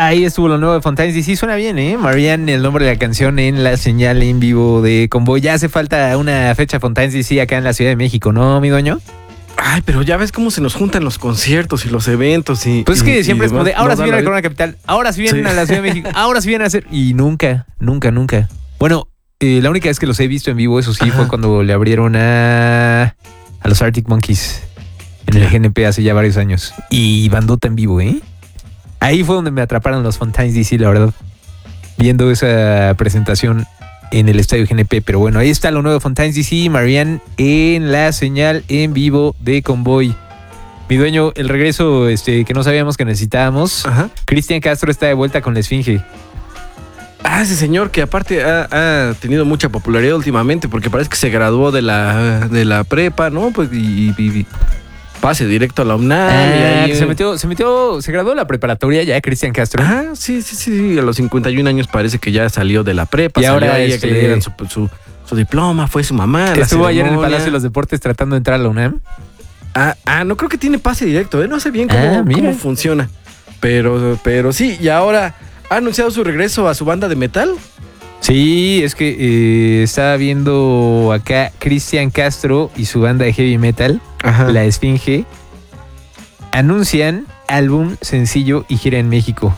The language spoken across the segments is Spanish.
Ahí estuvo lo nuevo de Fontaines DC. Suena bien, ¿eh? Marianne, el nombre de la canción en la señal en vivo de Convoy. Ya hace falta una fecha Fontaines DC acá en la Ciudad de México, ¿no, mi dueño? Ay, pero ya ves cómo se nos juntan los conciertos y los eventos y... Pues es que siempre es como de, ahora no sí viene a la Corona Capital, ahora sí vienen a la Ciudad de México, ahora sí vienen a hacer... Y nunca. Bueno, la única vez que los he visto en vivo, eso sí, fue cuando le abrieron a los Arctic Monkeys en el GNP hace ya varios años. Y bandota en vivo, ¿eh? Ahí fue donde me atraparon los Fontaines DC, la verdad. Viendo esa presentación en el estadio GNP. Pero bueno, ahí está lo nuevo de Fontaines DC, Marianne, en la señal en vivo de Convoy. Mi dueño, el regreso que no sabíamos que necesitábamos. Ajá. Cristian Castro está de vuelta con la Esfinge. Ah, ese señor que aparte ha tenido mucha popularidad últimamente porque parece que se graduó de la prepa, ¿no? Pues y pase directo a la UNAM. Se graduó de la preparatoria ya, Cristian Castro. Ah, sí. A los 51 años parece que ya salió de la prepa. Y ahora que le dieran su diploma, fue su mamá. Que estuvo ayer en el Palacio de los Deportes tratando de entrar a la UNAM. No creo que tiene pase directo, no sé bien cómo funciona. Pero sí, y ahora ha anunciado su regreso a su banda de metal. Sí, es que estaba viendo acá Cristian Castro y su banda de heavy metal, La Esfinge, anuncian álbum, sencillo y gira en México.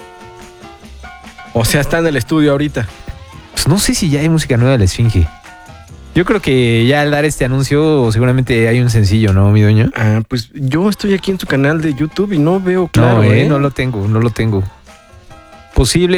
O sea, está en el estudio ahorita. Pues no sé si ya hay música nueva de La Esfinge. Yo creo que ya al dar este anuncio seguramente hay un sencillo, ¿no, mi dueño? Pues yo estoy aquí en su canal de YouTube y no veo claro. No lo tengo. Posible.